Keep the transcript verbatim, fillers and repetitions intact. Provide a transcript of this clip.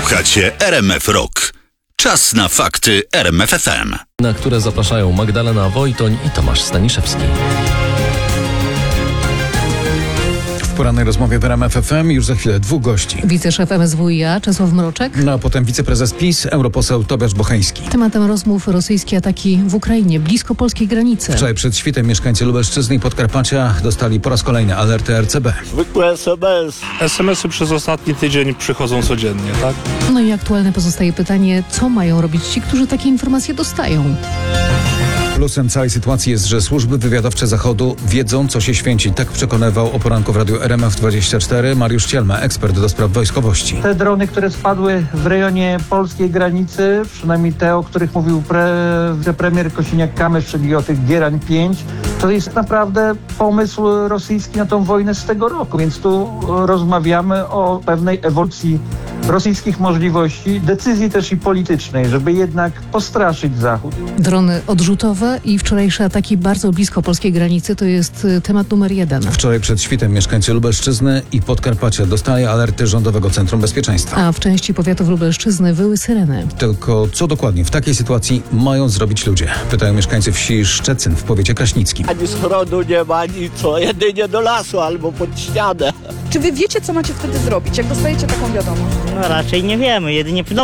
Słuchacie R M F Rock. Czas na fakty R M F F M. Na które zapraszają Magdalena Wojtoń i Tomasz Staniszewski. W porannej rozmowie w R M F F M już za chwilę dwóch gości. Wiceszef M S W i A Czesław Mroczek. No a potem wiceprezes PiS, europoseł Tobiasz Bocheński. Tematem rozmów rosyjskie ataki w Ukrainie, blisko polskiej granicy. Wczoraj przed świtem mieszkańcy Lubelszczyzny i Podkarpacia dostali po raz kolejny alerty R C B. Zwykłe S M S. es em esy przez ostatni tydzień przychodzą codziennie, tak? No i aktualne pozostaje pytanie, co mają robić ci, którzy takie informacje dostają? Plusem całej sytuacji jest, że służby wywiadowcze Zachodu wiedzą, co się święci. Tak przekonywał o poranku w radiu R M F dwadzieścia cztery Mariusz Cielma, ekspert do spraw wojskowości. Te drony, które spadły w rejonie polskiej granicy, przynajmniej te, o których mówił pre, premier Kosiniak-Kamysz, czyli o tych Gierań pięć, to jest naprawdę pomysł rosyjski na tą wojnę z tego roku. Więc tu rozmawiamy o pewnej ewolucji rosyjskich możliwości, decyzji też i politycznej, żeby jednak postraszyć Zachód. Drony odrzutowe i wczorajsze ataki bardzo blisko polskiej granicy to jest y, temat numer jeden. Wczoraj przed świtem mieszkańcy Lubelszczyzny i Podkarpacia dostali alerty Rządowego Centrum Bezpieczeństwa. A w części powiatów Lubelszczyzny wyły syreny. Tylko co dokładnie w takiej sytuacji mają zrobić ludzie? Pytają mieszkańcy wsi Szczecin w powiecie kraśnickim. Ani schronu nie ma, ani co, jedynie do lasu albo pod ścianę. Czy wy wiecie, co macie wtedy zrobić, jak dostajecie taką wiadomość? No raczej nie wiemy, jedynie